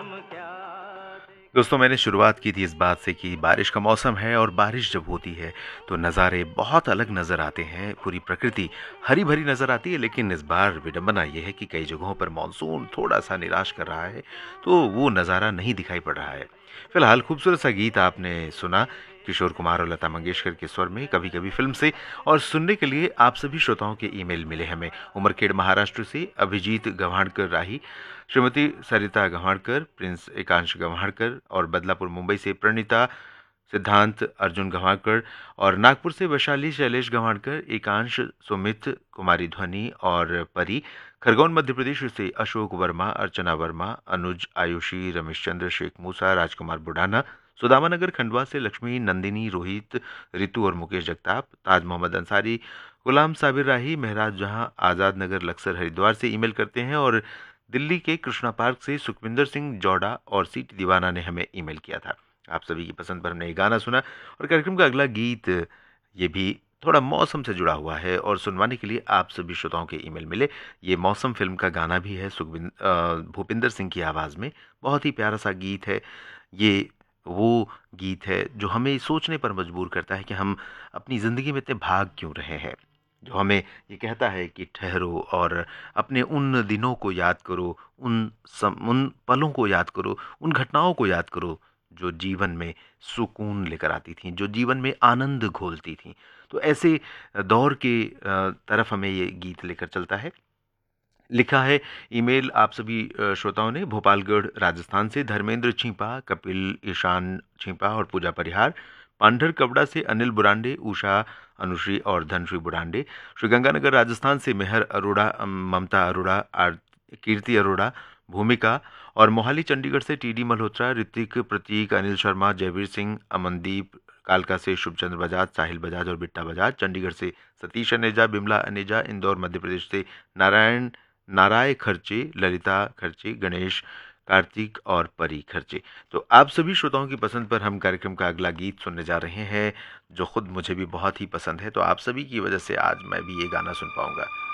दोस्तों, मैंने शुरुआत की थी इस बात से कि बारिश का मौसम है और बारिश जब होती है तो नज़ारे बहुत अलग नज़र आते हैं। पूरी प्रकृति हरी भरी नज़र आती है, लेकिन इस बार विडंबना ये है कि कई जगहों पर मानसून थोड़ा सा निराश कर रहा है, तो वो नज़ारा नहीं दिखाई पड़ रहा है। फिलहाल खूबसूरत सा गीत आपने सुना किशोर कुमार और लता मंगेशकर के स्वर में कभी कभी फिल्म से। और सुनने के लिए आप सभी श्रोताओं के ईमेल मिले हमें। उमरखेड़ महाराष्ट्र से अभिजीत गव्हाणकर राही, श्रीमती सरिता गव्हाणकर, प्रिंस एकांश गव्हाणकर, और बदलापुर मुंबई से प्रणीता सिद्धांत अर्जुन गव्हाणकर, और नागपुर से वैशाली शैलेश गव्हाणकर, एकांश सुमित, कुमारी ध्वनि और परी, खरगोन मध्य प्रदेश से अशोक वर्मा, अर्चना वर्मा, अनुज आयुषी, रमेश चंद्र, शेख मूसा, राजकुमार बुढ़ाना, सुदामा नगर खंडवा से लक्ष्मी, नंदिनी, रोहित, रितु और मुकेश जगताप, ताज मोहम्मद अंसारी, गुलाम साबिर राही, महराज जहां, आजाद नगर लक्सर हरिद्वार से ईमेल करते हैं। और दिल्ली के कृष्णा पार्क से सुखविंदर सिंह जौड़ा और सीटी दीवाना ने हमें ईमेल किया था। आप सभी की पसंद पर हमने ये गाना सुना। और कार्यक्रम का अगला गीत ये भी थोड़ा मौसम से जुड़ा हुआ है और सुनवाने के लिए आप सभी श्रोताओं के ईमेल मिले। ये मौसम फिल्म का गाना भी है, भूपिंदर सिंह की आवाज़ में। बहुत ही प्यारा सा गीत है ये। वो गीत है जो हमें सोचने पर मजबूर करता है कि हम अपनी ज़िंदगी में इतने भाग क्यों रहे हैं, जो हमें ये कहता है कि ठहरो और अपने उन दिनों को याद करो, उन पलों को याद करो, उन घटनाओं को याद करो जो जीवन में सुकून लेकर आती थीं, जो जीवन में आनंद घोलती थीं। तो ऐसे दौर के तरफ हमें ये गीत लेकर चलता है। लिखा है ईमेल आप सभी श्रोताओं ने भोपालगढ़ राजस्थान से धर्मेंद्र छिपा, कपिल ईशान छिपा और पूजा परिहार, पांढर कबड़ा से अनिल बुरांडे, उषा अनुश्री और धनश्री बुरांडे, श्रीगंगानगर राजस्थान से मेहर अरोड़ा, ममता अरोड़ा, कीर्ति अरोड़ा, भूमिका, और मोहाली चंडीगढ़ से टीडी मल्होत्रा, ऋतिक, प्रतीक, अनिल शर्मा, जयवीर सिंह, अमनदीप, कालका से शुभचंद्र बजाज, साहिल बजाज और बिट्टा बजाज, चंडीगढ़ से सतीश अनेजा, बिमला अनेजा, इंदौर मध्य प्रदेश से नाराय खर्चे, ललिता खर्चे, गणेश, कार्तिक और परी खर्चे। तो आप सभी श्रोताओं की पसंद पर हम कार्यक्रम का अगला गीत सुनने जा रहे हैं, जो खुद मुझे भी बहुत ही पसंद है। तो आप सभी की वजह से आज मैं भी ये गाना सुन पाऊंगा।